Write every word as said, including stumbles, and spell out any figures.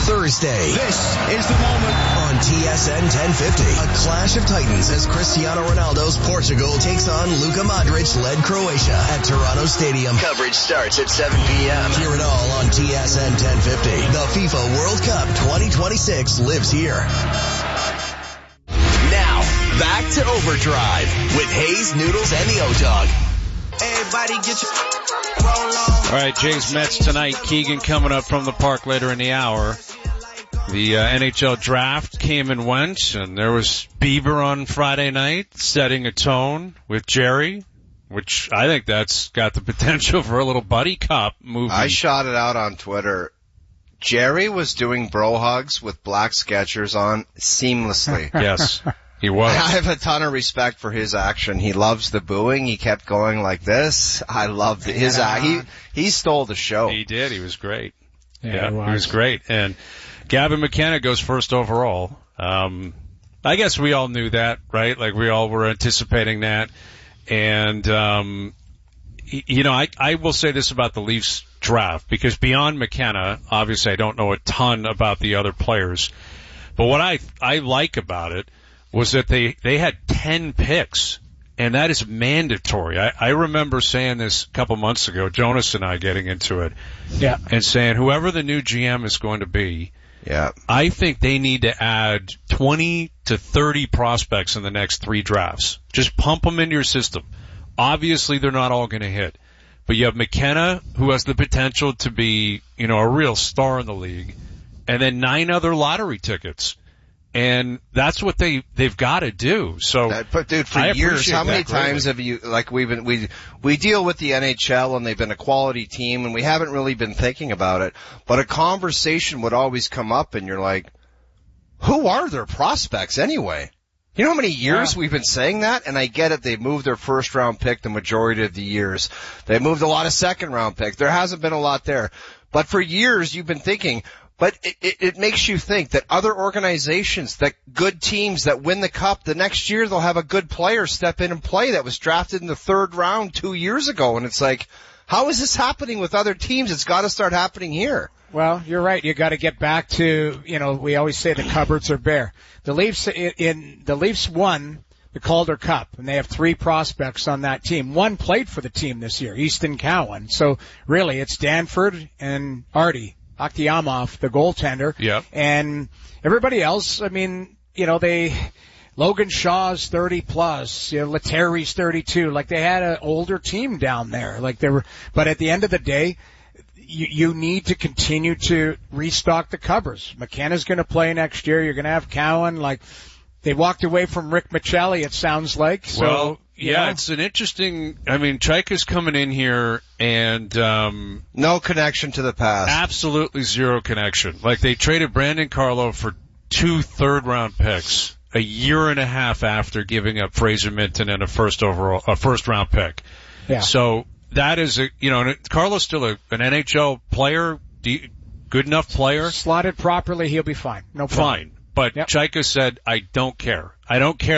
Thursday. This is the moment. On T S N ten fifty, a clash of titans as Cristiano Ronaldo's Portugal takes on Luka Modric-led Croatia at Toronto Stadium. Coverage starts at seven p.m. Hear it all on T S N ten fifty. The FIFA World Cup twenty twenty-six lives here. Now, back to Overdrive with Hayes, Noodles, and the O-Dog. Everybody get your roll on. All right, Jays Mets tonight. Keegan coming up from the park later in the hour. The uh, N H L draft came and went, and there was Bieber on Friday night setting a tone with Jerry, which I think that's got the potential for a little buddy cop movie. I shot it out on Twitter. Jerry was doing bro hugs with black Skechers on seamlessly. Yes, he was. I have a ton of respect for his action. He loves the booing. He kept going like this. I loved his uh, he he stole the show. He did. He was great. Yeah, yeah he was. he was great. And Gavin McKenna goes first overall. Um, I guess we all knew that, right? Like we all were anticipating that. And, um, you know, I, I will say this about the Leafs draft because beyond McKenna, obviously I don't know a ton about the other players, but what I, I like about it was that they, they had ten picks and that is mandatory. I, I remember saying this a couple months ago, Jonas and I getting into it. Yeah. And saying whoever the new G M is going to be, yeah, I think they need to add twenty to thirty prospects in the next three drafts. Just pump them into your system. Obviously, they're not all going to hit. But you have McKenna, who has the potential to be, you know, a real star in the league, and then nine other lottery tickets. And that's what they, they've got to do. So, that, but dude, for I years, how many greatly. times have you, like we've been, we, we deal with the N H L and they've been a quality team and we haven't really been thinking about it, but a conversation would always come up and you're like, who are their prospects anyway? You know how many years yeah. we've been saying that? And I get it, they've moved their first round pick the majority of the years. They moved a lot of second round picks. There hasn't been a lot there. But for years you've been thinking, But it, it, it makes you think that other organizations, that good teams that win the cup, the next year they'll have a good player step in and play that was drafted in the third round two years ago. And it's like, how is this happening with other teams? It's got to start happening here. Well, you're right. You got to get back to, you know, we always say the cupboards are bare. The Leafs in, in the Leafs won the Calder Cup, and they have three prospects on that team. One played for the team this year, Easton Cowan. So really, it's Danford and Artie. Akhtiamov, the goaltender. Yeah. And everybody else, I mean, you know, they, Logan Shaw's thirty plus, you know, Lettieri's thirty-two. Like they had an older team down there. Like they were, but at the end of the day, you, you need to continue to restock the cupboards. McKenna's going to play next year. You're going to have Cowan. Like they walked away from Rick Michelli, it sounds like. So, well, yeah, know. It's an interesting, I mean, Chaika's coming in here and, um, no connection to the past. Absolutely zero connection. Like they traded Brandon Carlo for two third round picks a year and a half after giving up Fraser Minton and a first overall, a first round pick. Yeah. So that is a, you know, and Carlo's still a, an N H L player, good enough player. Slotted properly, he'll be fine. No problem. Fine. But yep. Chaika said, I don't care. I don't care